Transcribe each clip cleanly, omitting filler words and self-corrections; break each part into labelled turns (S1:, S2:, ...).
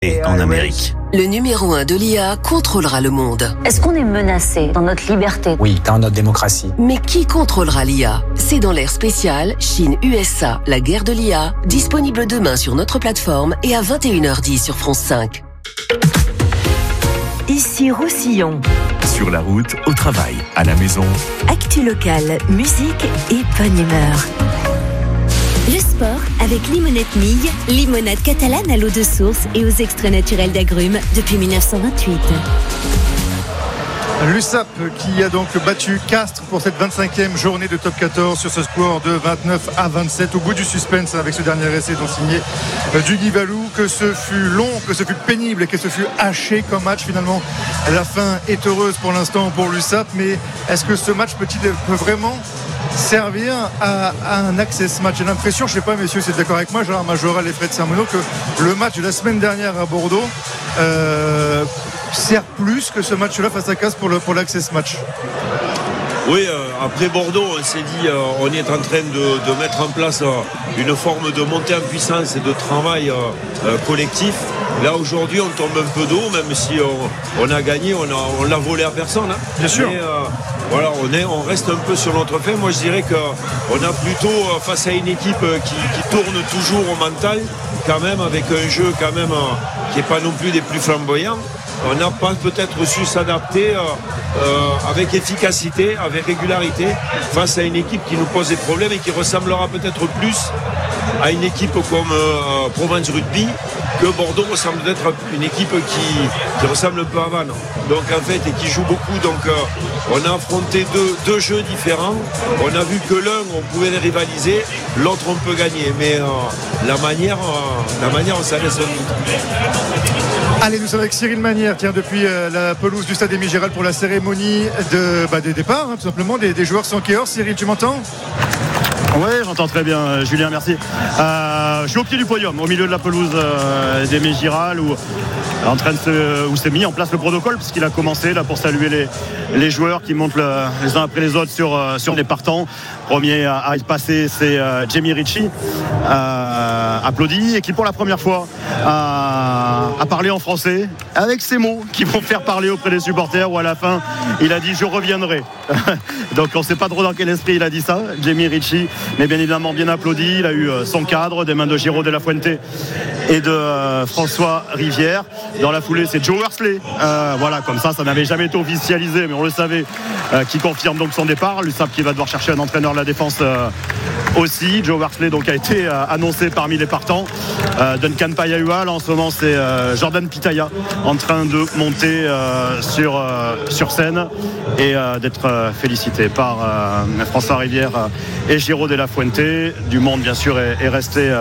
S1: créé en Amérique.
S2: Le numéro 1 de l'IA contrôlera le monde.
S3: Est-ce qu'on est menacé dans notre liberté ?
S4: Oui, dans notre démocratie.
S2: Mais qui contrôlera l'IA ? C'est dans l'ère spéciale Chine-USA, la guerre de l'IA, disponible demain sur notre plateforme et à 21h10 sur France 5.
S5: Ici Roussillon.
S6: Sur la route, au travail, à la maison.
S5: Actu locale, musique et bonne humeur. Le sport avec Limonette Mille, limonade catalane à l'eau de source et aux extraits naturels d'agrumes depuis 1928.
S7: L'USAP qui a donc battu Castres pour cette 25e journée de top 14 sur ce score de 29-27 au bout du suspense avec ce dernier essai dont signé Duguy Valou. Que ce fut long, que ce fut pénible et que ce fut haché comme match. Finalement, la fin est heureuse pour l'instant pour l'USAP, mais est-ce que ce match peut vraiment servir à un access match? J'ai l'impression, je ne sais pas messieurs, c'est d'accord avec moi, Gérard Majoral et Fred Saint-Monod, que le match de la semaine dernière à Bordeaux sert plus que ce match-là face à Castres pour l'access match.
S8: Oui, après Bordeaux, on s'est dit, on est en train de mettre en place une forme de montée en puissance et de travail collectif. Là aujourd'hui on tombe un peu d'eau, même si on a gagné, on l'a volé à personne. Hein.
S7: Bien sûr.
S8: Mais, voilà, on reste un peu sur notre fin. Moi je dirais qu'on a plutôt face à une équipe qui tourne toujours au mental, quand même, avec un jeu quand même qui n'est pas non plus des plus flamboyants. On n'a pas peut-être su s'adapter avec efficacité, avec régularité, face à une équipe qui nous pose des problèmes et qui ressemblera peut-être plus à une équipe comme Provence Rugby que Bordeaux ressemble d'être une équipe qui ressemble un peu à Vannes. Donc en fait, et qui joue beaucoup. Donc on a affronté deux jeux différents. On a vu que l'un, on pouvait les rivaliser, l'autre, on peut gagner. Mais la manière, on s'en laisse un doute.
S7: Allez, nous sommes avec Cyril Manière, depuis la pelouse du Stade Émile Gérald pour la cérémonie des départs, tout simplement, des joueurs sans Kéor. Cyril, tu m'entends ?
S9: Oui, j'entends très bien, Julien, merci. Je suis au pied du podium, au milieu de la pelouse d'Émile Gérald, où s'est mis en place le protocole, puisqu'il a commencé là pour saluer les joueurs qui montent les uns après les autres sur les partants. Premier à y passer, c'est Jamie Ritchie, applaudi, et qui pour la première fois a parlé en français, avec ces mots qui vont faire parler auprès des supporters, où à la fin il a dit je reviendrai. Donc on ne sait pas trop dans quel esprit il a dit ça, Jamie Ritchie, mais bien évidemment bien applaudi. Il a eu son cadre des mains de Giro de la Fuente et de François Rivière. Dans la foulée, c'est Joe Worsley, voilà, comme ça n'avait jamais été officialisé, mais on le savait, qui confirme donc son départ. L'USAP qui va devoir chercher un entraîneur de la défense aussi. Joe Worsley donc a été annoncé parmi les partants. Duncan Payahua, en ce moment c'est Jordan Pitaya en train de monter sur scène et d'être félicité par François Rivière et Giro de la Fuente. Du monde bien sûr est resté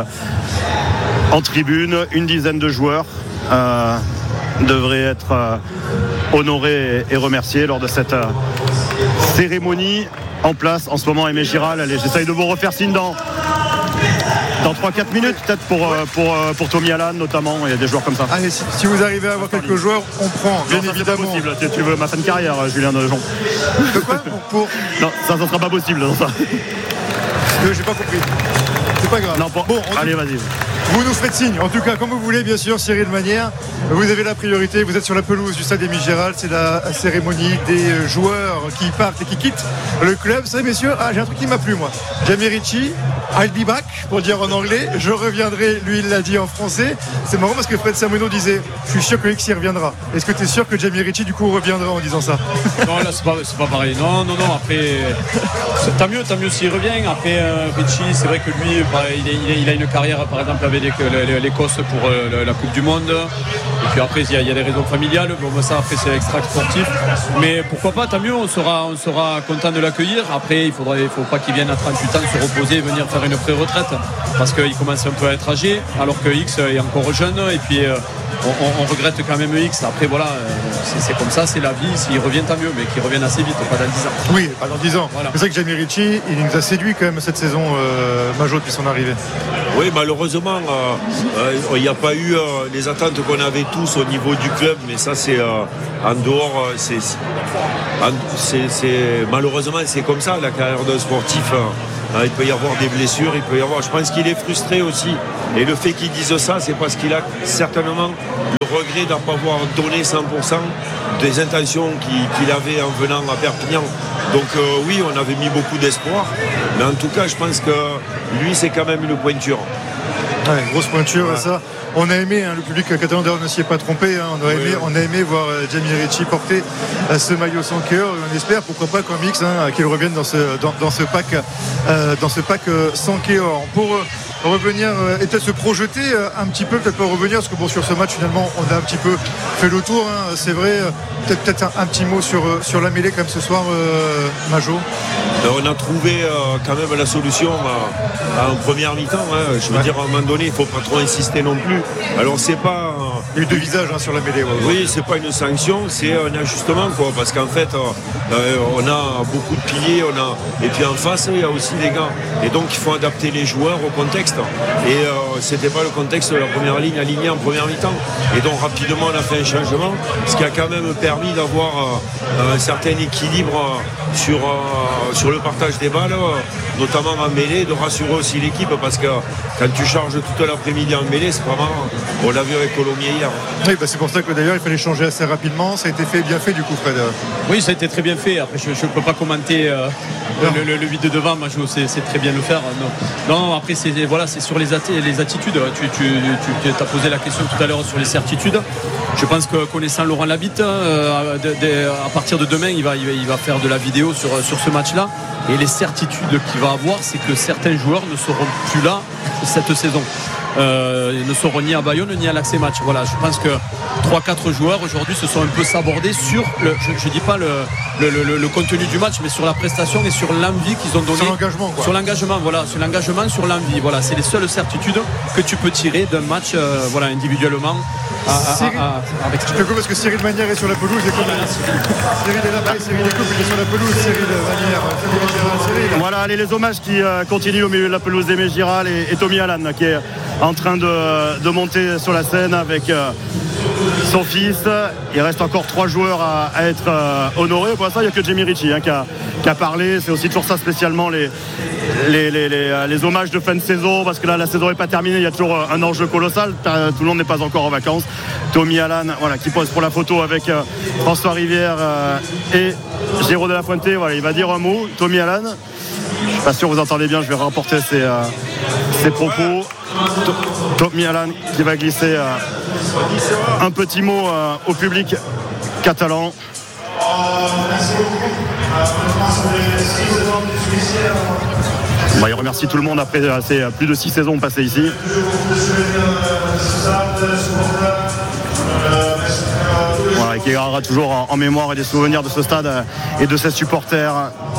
S9: en tribune. Une dizaine de joueurs devraient être honorés et remerciés lors de cette cérémonie en place en ce moment à Aimé Giral. Allez, j'essaye de vous refaire signe dans 3-4 minutes, peut-être pour Tommy Allan notamment. Il y a des joueurs comme ça.
S7: Allez, si vous arrivez à avoir quelques joueurs, on prend, bien évidemment.
S9: C'est pas possible. Tu veux ma fin de carrière, Julien Dejon.
S7: De quoi
S9: Non, ça ne sera pas possible. Non, ça.
S7: J'ai pas compris. C'est pas grave.
S9: Non, allez, vas-y.
S7: Vous nous faites signe, en tout cas comme vous voulez, bien sûr. Cyril Manière, vous avez la priorité, vous êtes sur la pelouse du Stade Émile Gérald, c'est la cérémonie des joueurs qui partent et qui quittent le club. Vous savez messieurs, j'ai un truc qui m'a plu moi. Jamie Ritchie, I'll be back, pour dire en anglais, je reviendrai, lui il l'a dit en français. C'est marrant parce que Fred Saint-Monod disait, je suis sûr que X y reviendra. Est-ce que tu es sûr que Jamie Ritchie du coup reviendra en disant ça?
S10: Non, là c'est pas pareil, non, après tant mieux s'il revient. Après Ritchie, c'est vrai que lui il a une carrière par exemple avec l'Écosse pour la Coupe du Monde, et puis après il y a des raisons familiales, bon ça après c'est extra sportif, mais pourquoi pas, tant mieux, on sera content de l'accueillir. Après il faut pas qu'il vienne à 38 ans se reposer et venir faire une pré-retraite, parce qu'il commence un peu à être âgé alors que X est encore jeune, et puis on regrette quand même X. Après voilà, c'est comme ça, c'est la vie. S'il revient tant mieux, mais qu'il revienne assez vite, pas dans 10 ans.
S7: Oui, pas dans 10 ans. Voilà. C'est vrai que Jamie Ritchie, il nous a séduit quand même cette saison Majo depuis son arrivée.
S8: Oui, malheureusement il n'y a pas eu les attentes qu'on avait tous au niveau du club, mais ça c'est en dehors, malheureusement c'est comme ça la carrière d'un sportif. Il peut y avoir des blessures, je pense qu'il est frustré aussi, et le fait qu'il dise ça, c'est parce qu'il a certainement le regret de ne pas avoir donné 100% des intentions qu'il avait en venant à Perpignan. Donc oui, on avait mis beaucoup d'espoir, mais en tout cas, je pense que lui, c'est quand même une pointure.
S7: Ouais, grosse pointure, ça. On a aimé, le public catalan d'ailleurs ne s'y est pas trompé. On a aimé voir Jamie Ricci porter ce maillot sans cœur. On espère, pourquoi pas, qu'un mix, qu'il revienne dans ce pack sans cœur. Pour revenir et peut-être se projeter un petit peu, peut-être pas revenir, parce que sur ce match finalement on a un petit peu fait le tour, c'est vrai. Peut-être un petit mot sur la mêlée quand même ce soir, Majo.
S8: On a trouvé quand même la solution en première mi-temps. Je veux dire, à un moment donné, il ne faut pas trop insister non plus. Alors c'est pas...
S7: Il y a eu deux visages sur la mêlée.
S8: Oui, c'est pas une sanction, c'est un ajustement, parce qu'en fait on a beaucoup de piliers, et puis en face il y a aussi des gars. Et donc il faut adapter les joueurs au contexte. Et c'était pas le contexte de la première ligne alignée en première mi-temps. Et donc rapidement on a fait un changement, ce qui a quand même permis d'avoir un certain équilibre sur le partage des balles, notamment en mêlée, de rassurer aussi l'équipe, parce que quand tu charges toute l'après-midi en mêlée, c'est pas marrant. On l'a vu avec Colomiers hier.
S7: Oui, c'est pour ça que d'ailleurs il fallait changer assez rapidement. Ça a été bien fait du coup, Fred.
S10: Oui, ça a été très bien fait. Après, je ne peux pas commenter le 8 de devant. Majo, c'est très bien le faire. Non, après c'est sur les attitudes. Tu as posé la question tout à l'heure sur les certitudes. Je pense que connaissant Laurent Labitte, à partir de demain, il va faire de la vidéo sur ce match-là. Et les certitudes qu'il va avoir, c'est que certains joueurs ne seront plus là cette saison. Ils ne seront ni à Bayonne ni à l'Axé Match. Voilà, je pense que 3-4 joueurs aujourd'hui se sont un peu sabordés sur je dis pas le contenu du match, mais sur la prestation et sur l'envie qu'ils ont donné. Sur l'engagement, voilà, sur l'engagement, sur l'envie. Voilà, c'est les seules certitudes que tu peux tirer d'un match, individuellement.
S7: Avec je te coupe parce que Cyril Manière est sur la pelouse. Cyril est là, Cyril est il est sur la pelouse. Cyril Manière.
S9: Voilà, allez, les hommages qui continuent au milieu de la pelouse d'Aimé Giral et Tommy Allan qui est en train de monter sur la scène avec son fils. Il reste encore 3 joueurs à être honorés. Pour l'instant, il n'y a que Jamie Ricci qui a parlé. C'est aussi toujours ça spécialement les hommages de fin de saison, parce que là la saison n'est pas terminée, il y a toujours un enjeu colossal, tout le monde n'est pas encore en vacances. Tommy Allan, qui pose pour la photo avec François Rivière et Géraud de la Fuente. Il va dire un mot, Tommy Allan. Je suis pas sûr que vous entendez bien, je vais rapporter ses propos. Tommy Allan qui va glisser un petit mot au public catalan. Il remercie tout le monde après plus de 6 saisons passées ici. Voilà, qui gardera toujours en mémoire et des souvenirs de ce stade et de ses supporters.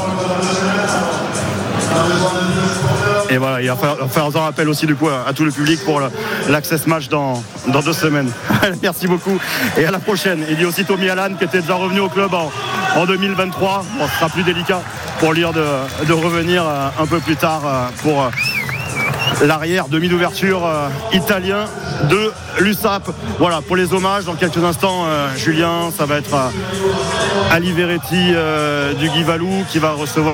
S9: Et voilà, il va faire un rappel aussi du coup à tout le public pour l'Access Match dans 2 semaines. Merci beaucoup et à la prochaine. Il y a aussi Tommy Allan qui était déjà revenu au club en 2023. Bon, ce sera plus délicat pour lui de revenir un peu plus tard pour l'arrière demi d'ouverture italien de l'USAP. Voilà, pour les hommages dans quelques instants, Julien, ça va être Ali Veretti du Guy Valou qui va recevoir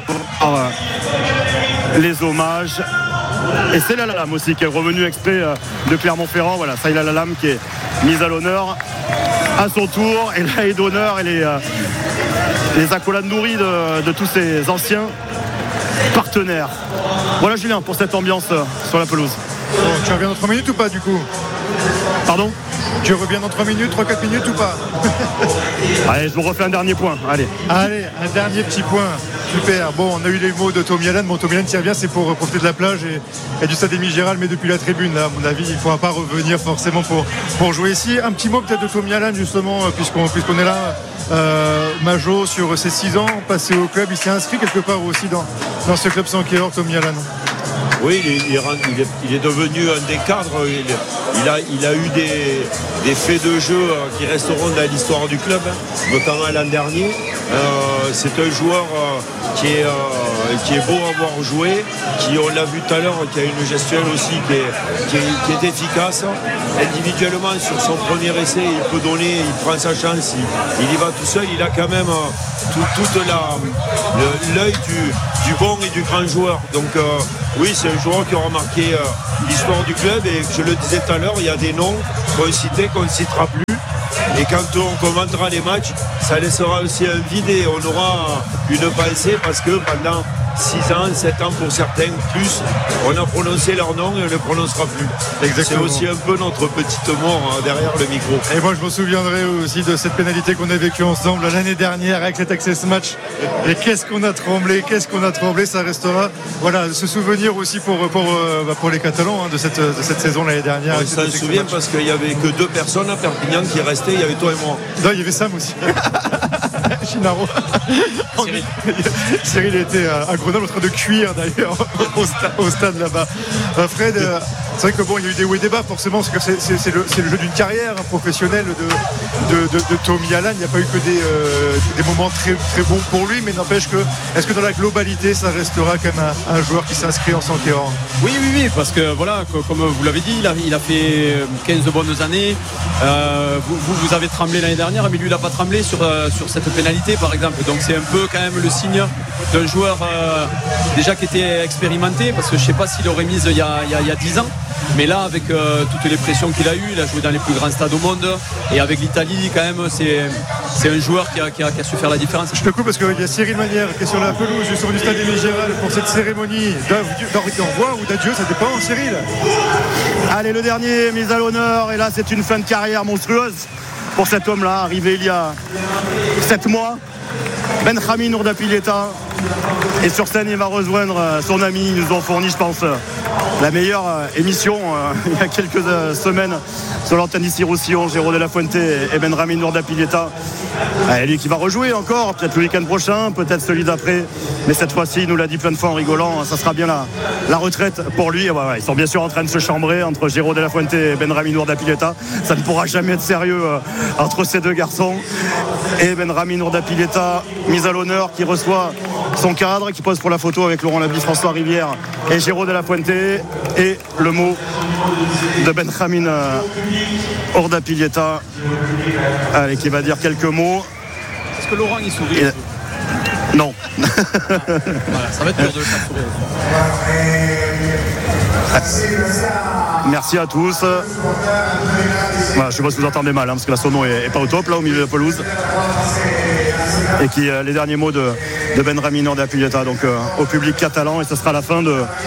S9: les hommages. Et c'est Lalam aussi qui est revenu exprès de Clermont-Ferrand. Voilà, Saïla Lalam qui est mise à l'honneur à son tour, et là est d'honneur et les accolades nourries de tous ces anciens partenaires. Voilà Julien pour cette ambiance sur la pelouse.
S7: Bon, tu reviens dans 3 minutes ou pas du coup?
S9: Pardon?
S7: Tu reviens dans 3 minutes, 3-4 minutes ou pas?
S9: Allez, je vous refais un dernier point. Allez,
S7: un dernier petit point. Super. Bon, on a eu les mots de Tommy Allan. Bon, Tommy Allan qui revient, c'est pour profiter de la plage et du stade Aimé Giral, mais depuis la tribune. Là, à mon avis, il ne faudra pas revenir forcément pour jouer ici. Un petit mot peut-être de Tommy Allan, justement, puisqu'on est là. Majo, sur ses 6 ans passés au club, il s'est inscrit quelque part aussi dans ce club sans cœur, Tommy Allan.
S8: Oui, il est devenu un des cadres. Il a eu des faits de jeu qui resteront dans l'histoire du club, notamment l'an dernier. C'est un joueur qui est beau à voir jouer, qui, on l'a vu tout à l'heure, qui a une gestuelle aussi qui est efficace. Individuellement, sur son premier essai, il peut donner, il prend sa chance, il y va tout seul. Il a quand même toute l'œil du bon et du grand joueur. Donc oui, c'est un joueur qui aura marqué l'histoire du club, et je le disais tout à l'heure, il y a des noms qu'on citait, qu'on ne citera plus, Et quand on commentera les matchs, ça laissera aussi un vide et on aura une pensée parce que pendant 6 ans, 7 ans pour certains, plus, on a prononcé leur nom et on ne le prononcera plus.
S7: Exactement.
S8: C'est aussi un peu notre petite mort derrière le micro.
S7: Et moi je me souviendrai aussi de cette pénalité qu'on a vécue ensemble l'année dernière avec cet Access Match. Et qu'est-ce qu'on a tremblé, ça restera voilà, ce souvenir aussi pour les Catalans de cette saison l'année dernière.
S8: On s'en souvient parce qu'il n'y avait que 2 personnes à Perpignan qui restaient, il y avait toi et moi.
S7: Non, il y avait Sam aussi. Chinaro. Cyril était à Grenoble en train de cuire d'ailleurs au stade là-bas. Fred, c'est vrai que bon, il y a eu des hauts et des bas forcément parce que c'est le jeu d'une carrière professionnelle de Tommy Allan. Il n'y a pas eu que des moments très, très bons pour lui, mais n'empêche que est-ce que dans la globalité ça restera quand même un joueur qui s'inscrit en s'enquérant?
S10: Oui, parce que voilà, comme vous l'avez dit, il a fait 15 bonnes années. Vous avez tremblé l'année dernière, mais lui il n'a pas tremblé sur cette pénalité par exemple. Donc c'est un peu quand même le signe d'un joueur déjà qui était expérimenté, parce que je ne sais pas s'il aurait mis il y a 10 ans, mais là avec toutes les pressions qu'il a eues, il a joué dans les plus grands stades au monde, et avec l'Italie quand même c'est un joueur qui a su faire la différence.
S7: Je te coupe parce qu'il y a Cyril Manière qui est sur la pelouse sur du stade Aimé Giral pour cette cérémonie d'envoi ou d'adieu, ça dépend. Cyril,
S9: allez, le dernier mise à l'honneur, et là c'est une fin de carrière monstrueuse pour cet homme-là, arrivé il y a 7 mois, Benjamin Urdapilleta. Et sur scène, il va rejoindre son ami. Ils nous ont fourni, je pense, la meilleure émission il y a quelques semaines sur l'antenne d'ici Roussillon, Géraud de la Fuente et Benjamin Urdapilleta. Et lui qui va rejouer encore, peut-être le week-end prochain, peut-être celui d'après. Mais cette fois-ci, il nous l'a dit plein de fois en rigolant, ça sera bien la retraite pour lui. Et ils sont bien sûr en train de se chambrer entre Géraud de la Fuente et Benjamin Urdapilleta. Ça ne pourra jamais être sérieux entre ces deux garçons. Et Benjamin Urdapilleta, mise à l'honneur, qui reçoit son cadre, qui pose pour la photo avec Laurent Labie, François Rivière et Géraud de la Fuente, et le mot de Benjamin Urdapilleta, allez, qui va dire quelques mots.
S10: Est-ce que Laurent y sourit?
S9: Non.
S10: Voilà, ça va être dur de le faire sourire.
S9: Merci à tous. Voilà, je ne sais pas si vous entendez mal, parce que la sono est pas au top là au milieu de la pelouse. Et qui les derniers mots de Benjamin Urdapilleta donc au public catalan, et ce sera la fin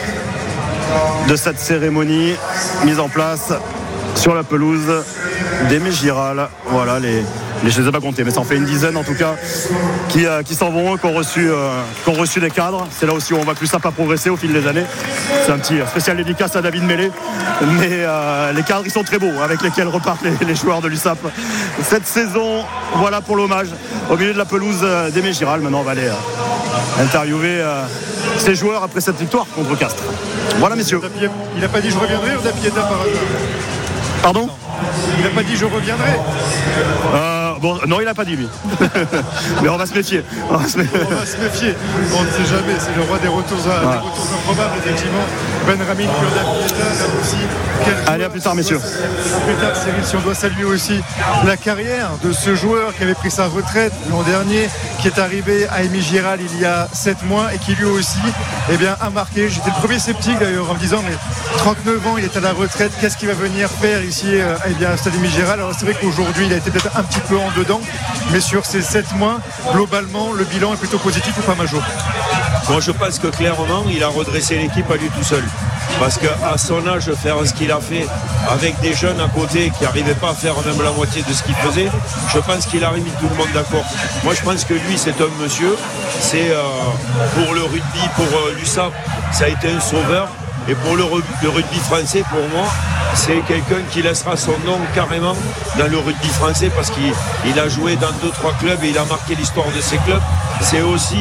S9: de cette cérémonie mise en place sur la pelouse d'Aimé Giral. Voilà, je ne les ai pas comptés, mais ça en fait une dizaine en tout cas qui s'en vont, qui ont reçu des cadres. C'est là aussi où on va plus ça pas progresser au fil des années. C'est un petit spécial dédicace à David Mélé, mais les cadres ils sont très beaux avec lesquels repartent les joueurs de l'USAP cette saison. Voilà pour l'hommage au milieu de la pelouse d'Aimé Giral. Maintenant on va aller interviewer ces joueurs après cette victoire contre Castres. Voilà messieurs.
S7: Il n'a pas dit je reviendrai, Urdapilleta par hasard?
S9: Pardon?
S7: Il n'a pas dit je reviendrai?
S9: Non, il n'a pas dit lui. Mais on va se méfier.
S7: On va se méfier. On ne sait jamais. C'est le roi des retours improbables, effectivement. Benjamin Urdapilleta aussi.
S9: Allez, à plus tard, messieurs.
S7: À plus tard, Cyril, si on doit saluer aussi la carrière de ce joueur qui avait pris sa retraite l'an dernier, qui est arrivé à Aimé Giral il y a 7 mois et qui lui aussi a marqué. J'étais le premier sceptique d'ailleurs en me disant mais 39 ans, il est à la retraite, qu'est-ce qu'il va venir faire ici à Stade Aimé Giral? Alors c'est vrai qu'aujourd'hui il a été peut-être un petit peu en dedans, mais sur ces 7 mois, globalement le bilan est plutôt positif ou pas, Majo?
S8: Moi je pense que clairement il a redressé l'équipe à lui tout seul. Parce qu'à son âge, faire ce qu'il a fait avec des jeunes à côté qui n'arrivaient pas à faire même la moitié de ce qu'il faisait, je pense qu'il a remis tout le monde d'accord. Moi je pense que lui c'est un monsieur, c'est pour le rugby, pour l'USAP, ça a été un sauveur. Et pour le rugby français, pour moi, c'est quelqu'un qui laissera son nom carrément dans le rugby français parce qu'il a joué dans 2-3 clubs et il a marqué l'histoire de ces clubs. C'est aussi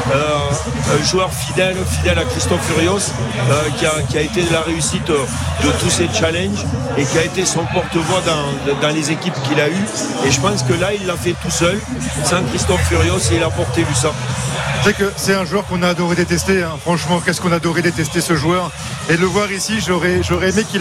S8: un joueur fidèle à Christophe Furios qui a été de la réussite de tous ces challenges et qui a été son porte-voix dans les équipes qu'il a eues. Et je pense que là, il l'a fait tout seul, sans Christophe Furios, et il a porté l'USAP.
S7: C'est que c'est un joueur qu'on a adoré détester, hein. Franchement, qu'est-ce qu'on a adoré détester ce joueur. Et de le voir ici, j'aurais aimé qu'il arrive ici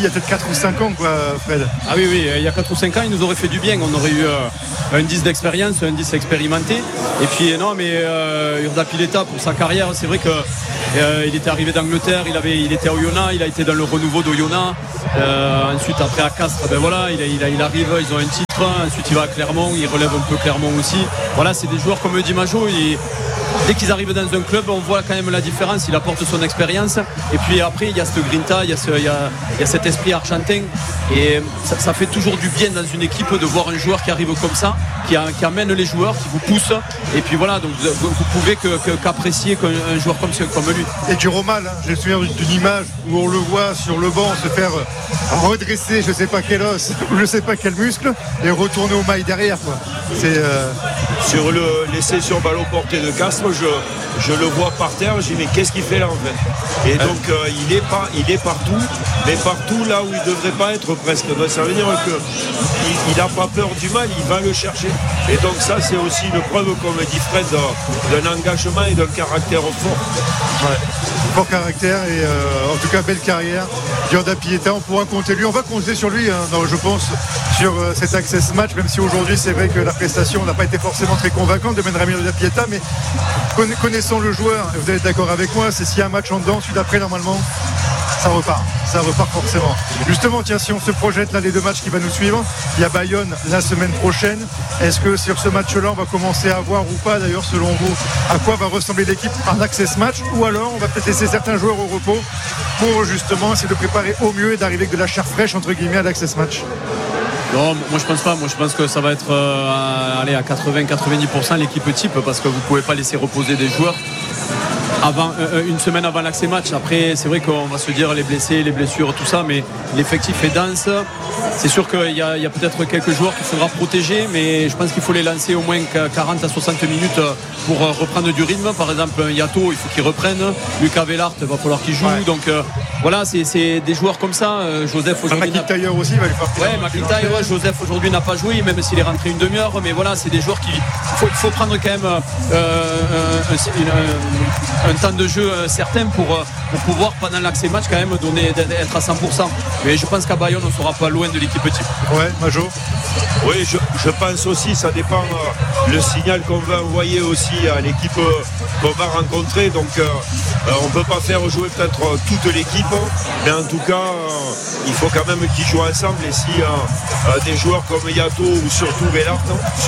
S7: y a peut-être 4 ou 5 ans, quoi, Fred.
S10: Ah oui, il y a 4 ou 5 ans, il nous aurait fait du bien. On aurait eu un 10 d'expérience, un 10 expérimenté. Et puis, Urda Pileta, pour sa carrière, c'est vrai qu'il était arrivé d'Angleterre, il était à Oyonnax, il a été dans le renouveau d'Oyonnax. Ensuite, après à Castres, il arrive, ils ont un titre. Ensuite, il va à Clermont, il relève un peu Clermont aussi. Voilà, c'est des joueurs, comme le dit Majo, dès qu'ils arrivent dans un club, on voit quand même la différence. Il apporte son expérience. Et puis après, il y a ce grinta, il y a cet esprit argentin. Et ça fait toujours du bien dans une équipe de voir un joueur qui arrive comme ça, qui amène les joueurs, qui vous pousse. Et puis voilà, donc vous pouvez qu'apprécier un joueur comme lui.
S7: Et du Romal, je me souviens d'une image où on le voit sur le banc se faire redresser je ne sais pas quel os ou je ne sais pas quel muscle et retourner au mail derrière, quoi. C'est
S8: sur l'essai sur ballon porté de Castres, je le vois par terre, je dis mais qu'est-ce qu'il fait là en fait? Et donc il est partout, mais partout là où il ne devrait pas être presque. Donc, ça veut dire qu'il n'a pas peur du mal, il va le chercher. Et donc ça c'est aussi une preuve, comme dit Fred, d'un engagement et d'un caractère fort.
S7: Ouais. Fort caractère et en tout cas belle carrière. Urda Pileta, on pourra compter lui. On va compter sur lui, je pense, sur cet Access Match, même si aujourd'hui c'est vrai que la prestation n'a pas été forcément très convaincante de Ben Ramiro Urda Pileta, mais connaissant le joueur, et vous allez être d'accord avec moi, c'est s'il y a un match en dedans, celui d'après normalement ça repart forcément. Justement, tiens, si on se projette là les 2 matchs qui vont nous suivre, il y a Bayonne la semaine prochaine. Est-ce que sur ce match-là, on va commencer à voir ou pas, d'ailleurs, selon vous, à quoi va ressembler l'équipe en Access Match, ou alors on va peut-être laisser certains joueurs au repos pour justement essayer de préparer au mieux et d'arriver avec de la chair fraîche entre guillemets à l'Access Match?
S10: Non, moi je pense pas. Moi je pense que ça va être à 80-90% l'équipe type, parce que vous pouvez pas laisser reposer des joueurs une semaine avant l'accès match. Après c'est vrai qu'on va se dire les blessés, les blessures, tout ça, mais l'effectif est dense. C'est sûr qu'il y a peut-être quelques joueurs qu'il faudra protéger, mais je pense qu'il faut les lancer au moins 40 à 60 minutes pour reprendre du rythme. Par exemple Yato, il faut qu'il reprenne. Lucas Vellart, il va falloir qu'il joue. Ouais. Donc voilà, c'est des joueurs comme ça. Joseph aujourd'hui
S7: McIntyre aussi va lui faire.
S10: Ouais, McIntyre, Joseph aujourd'hui n'a pas joué, même s'il est rentré une demi-heure, mais voilà, c'est des joueurs qui faut prendre quand même un temps de jeu certain pour pouvoir pendant l'accès match quand même être à 100%. Mais je pense qu'à Bayonne on ne sera pas loin de l'équipe type.
S7: Ouais, Majo.
S8: Oui, je pense aussi, ça dépend le signal qu'on va envoyer aussi à l'équipe qu'on va rencontrer. Donc on ne peut pas faire jouer peut-être toute l'équipe, mais en tout cas il faut quand même qu'ils jouent ensemble. Et si des joueurs comme Yato ou surtout Vellart,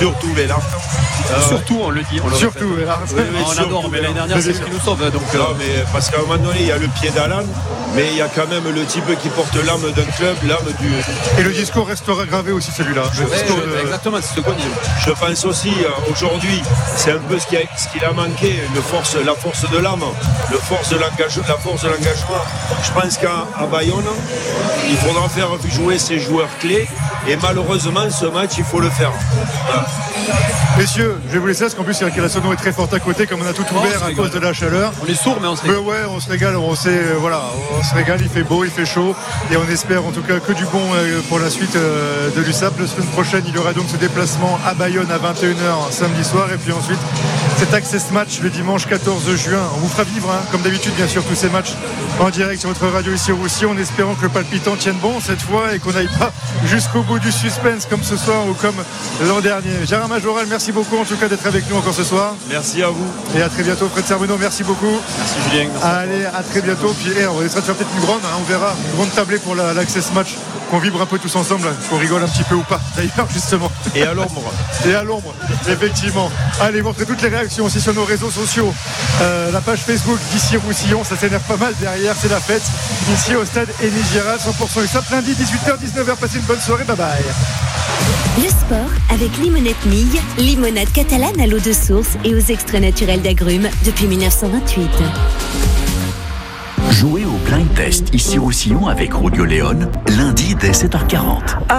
S10: surtout on le dit,
S7: surtout Vellart,
S10: on adore, mais l'année dernière c'est ce qui nous sauve. Donc,
S8: non, mais parce qu'à un moment donné il y a le pied d'Alan, mais il y a quand même le type qui porte l'âme d'un club, l'âme du.
S7: Et le discours restera gravé aussi celui-là.
S10: Exactement, c'est ce qu'on dit.
S8: Je pense aussi aujourd'hui, c'est un peu ce qu'il a manqué, la force de l'âme, la force de l'engagement. Je pense qu'à Bayonne, il faudra faire jouer ses joueurs clés, et malheureusement ce match il faut le faire. Voilà.
S7: Messieurs, je vais vous laisser parce qu'en plus la sono est très forte à côté, comme on a tout ouvert à cause de la chaleur.
S10: On est sourd, mais on se régale.
S7: Ouais, on se régale, on se régale, il fait beau, il fait chaud, et on espère en tout cas que du bon pour la suite de l'USAP. La semaine prochaine, il y aura donc ce déplacement à Bayonne à 21h samedi soir, et puis ensuite cet Access Match le dimanche 14 juin. On vous fera vivre, comme d'habitude, bien sûr, tous ces matchs en direct sur votre radio ici au Roussillon, en espérant que le palpitant tienne bon cette fois et qu'on n'aille pas jusqu'au bout du suspense comme ce soir ou comme l'an dernier. Gérard Majoral, merci beaucoup en tout cas d'être avec nous encore ce soir.
S8: Merci à vous.
S7: Et à très bientôt. Fred Sermenot, merci beaucoup.
S10: Merci Julien. Merci.
S7: Allez, à très bientôt. Puis on essaiera de faire peut-être une grande, on verra, une grande tablée pour l'Access Match, qu'on vibre un peu tous ensemble, qu'on rigole un petit peu ou pas d'ailleurs justement.
S8: Et à l'ombre.
S7: Et à l'ombre, effectivement. Allez, montrez toutes les réactions aussi sur nos réseaux sociaux. La page Facebook d'ici Roussillon, ça s'énerve pas mal derrière, c'est la fête. Ici au stade Émile Girard, 100% USAP, lundi 18h-19h. Passez une bonne soirée, bye bye.
S5: Le sport avec Limonette Mille, limonade catalane à l'eau de source et aux extraits naturels d'agrumes depuis 1928.
S6: Jouez au blind test ici au Roussillon avec Rudio Léon, lundi dès 7h40.